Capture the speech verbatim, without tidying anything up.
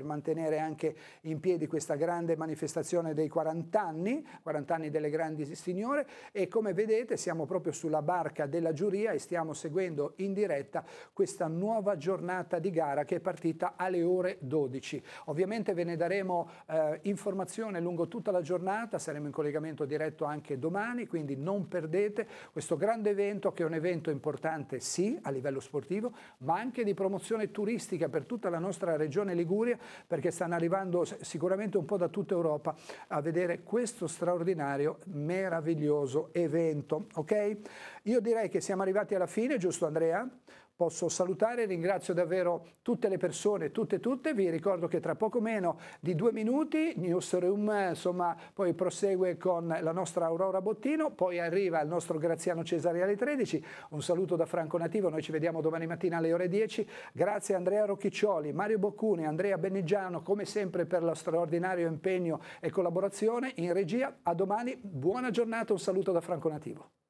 mantenere anche in piedi questa grande manifestazione dei quaranta anni, quaranta anni delle grandi signore, e come vedete siamo proprio sulla barca della giuria e stiamo seguendo in diretta questa nuova giornata di gara che è partita alle ore dodici. Ovviamente ve ne daremo eh, informazione lungo tutta la giornata, saremo in collegamento diretto anche domani, quindi non perdete questo grande evento che è un evento importante sì a livello sportivo, ma anche di promozione turistica per tutta la nostra regione Liguria, perché stanno arrivando sicuramente un po' da tutta Europa a vedere questo straordinario, meraviglioso evento. Ok? Io direi che siamo arrivati alla fine, giusto Andrea? Posso salutare, ringrazio davvero tutte le persone, tutte tutte, vi ricordo che tra poco meno di due minuti Newsroom insomma poi prosegue con la nostra Aurora Bottino, poi arriva il nostro Graziano Cesari alle tredici, un saluto da Franco Nativo, noi ci vediamo domani mattina alle ore dieci, grazie a Andrea Rocchiccioli, Mario Boccuni, Andrea Beneggiano come sempre per lo straordinario impegno e collaborazione in regia, a domani, buona giornata, un saluto da Franco Nativo.